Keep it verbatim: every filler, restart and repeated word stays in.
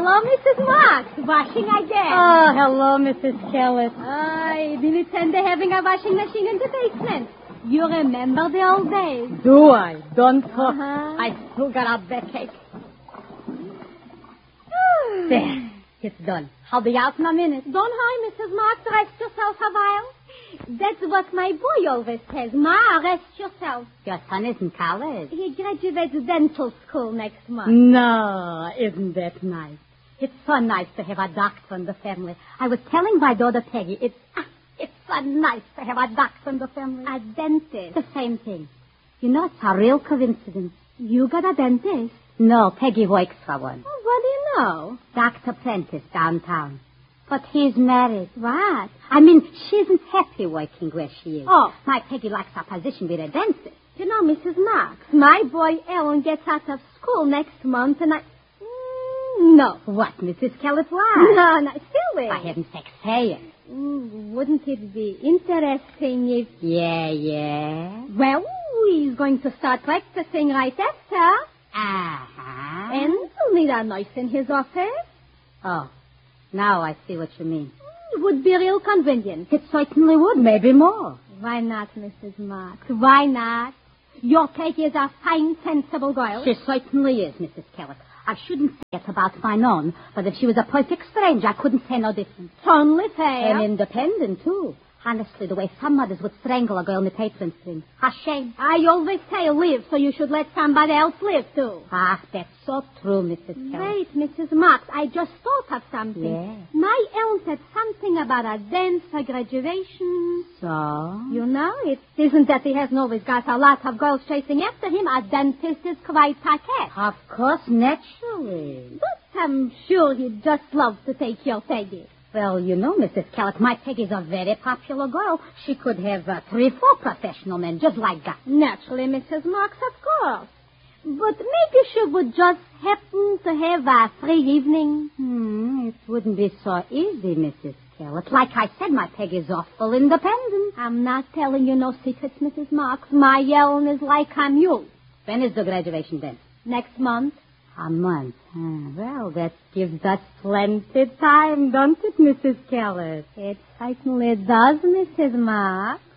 hello, Missus Marks. Washing again. Oh, hello, Missus Kellett. I didn't intend to having a washing machine in the basement. You remember the old days? Do I? Don't talk. Uh-huh. I still got a backache. There. It's done. I'll be out in a minute. Don't hurry, Missus Marks. Rest yourself a while. That's what my boy always says. Ma, rest yourself. Your son is in college. He graduates dental school next month. No, isn't that nice? It's so nice to have a doctor in the family. I was telling my daughter Peggy, it's ah, it's so nice to have a doctor in the family. A dentist. The same thing. You know, it's a real coincidence. You got a dentist? No, Peggy works for one. Oh, what do you know? Doctor Prentice downtown. But he's married. What? I mean, she isn't happy working where she is. Oh. My Peggy likes a position with a dentist. You know, Missus Marks, my boy Ellen gets out of school next month, and I... Mm, no. What, Missus Kellett, why? No, no, silly. For heaven's sake, say it. Mm, wouldn't it be interesting if... Yeah, yeah. Well, he's going to start practicing right after. Uh-huh. And he'll need a nurse in his office. Oh, now I see what you mean. It would be real convenient. It certainly would, maybe more. Why not, Missus Marks? Why not? Your Peggy is a fine, sensible girl. She certainly is, Missus Kellett. I shouldn't say it about my own, but if she was a perfect stranger, I couldn't say no different. Totally fair. And independent, too. Honestly, the way some mothers would strangle a girl in the apron string. A shame. I always say live, so you should let somebody else live, too. Ah, that's so true, Missus Kellett. Wait, Missus Marks, I just thought of something. Yeah? My Ellen said something about a dance for graduation. So? You know, it isn't that he hasn't always got a lot of girls chasing after him. A dentist is quite a cat. Of course, naturally. But I'm sure he'd just love to take your Peggy. Well, you know, Missus Kellett, my Peggy's a very popular girl. She could have uh, three, four professional men just like that. Naturally, Missus Marks, of course. But maybe she would just happen to have a free evening. Hmm, it wouldn't be so easy, Missus Kellett. Like I said, my Peggy's awful independent. I'm not telling you no secrets, Missus Marks. My Ellen is like a mule. When is the graduation then? Next month. A month. Huh. Well, that gives us plenty time, doesn't it, Missus Kellett? It certainly does, Missus Marks.